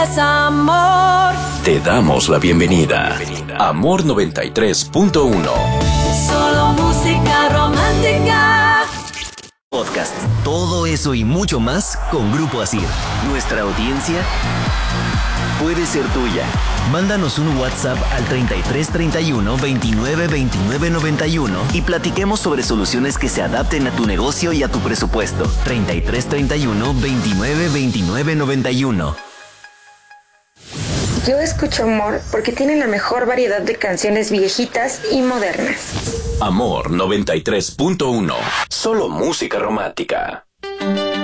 Es amor. Te damos la bienvenida. Amor 93.1. Solo música romántica. Podcast. Todo eso y mucho más con Grupo Asir. Nuestra audiencia puede ser tuya. Mándanos un WhatsApp al 3331 29 29 91 y platiquemos sobre soluciones que se adapten a tu negocio y a tu presupuesto. 3331 29 29 91. Yo escucho Amor porque tiene la mejor variedad de canciones viejitas y modernas. Amor 93.1. Solo música romántica.